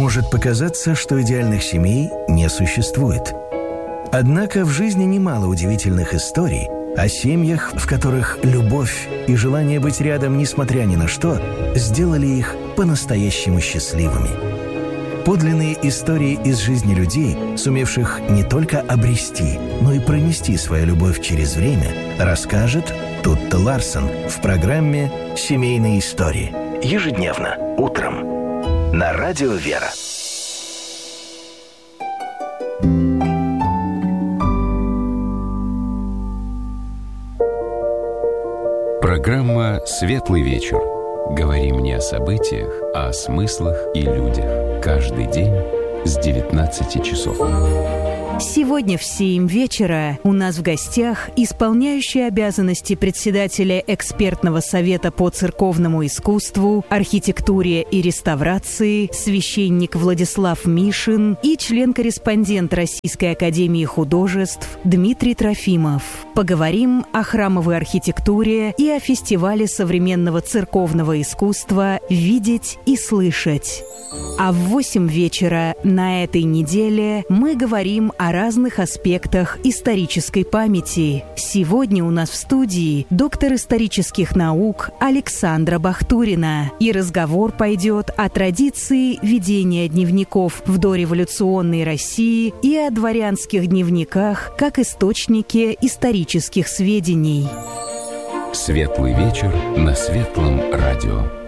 Может показаться, что идеальных семей не существует. Однако в жизни немало удивительных историй о семьях, в которых любовь и желание быть рядом, несмотря ни на что, сделали их по-настоящему счастливыми. Подлинные истории из жизни людей, сумевших не только обрести, но и пронести свою любовь через время, расскажет Тутта Ларсон в программе «Семейные истории». Ежедневно, утром. На радио «Вера». Программа «Светлый вечер». Говорим не о событиях, а о смыслах и людях. Каждый день с 19 часов. Сегодня в 7 вечера у нас в гостях исполняющий обязанности председателя экспертного совета по церковному искусству, архитектуре и реставрации, священник Владислав Мишин и член-корреспондент Российской академии художеств Дмитрий Трофимов. Поговорим о храмовой архитектуре и о фестивале современного церковного искусства «Видеть и слышать». А в 8 вечера на этой неделе мы говорим о разных аспектах исторической памяти. Сегодня у нас в студии доктор исторических наук Александра Бахтурина. И разговор пойдет о традиции ведения дневников в дореволюционной России и о дворянских дневниках как источнике исторических сведений. Светлый вечер на Светлом радио.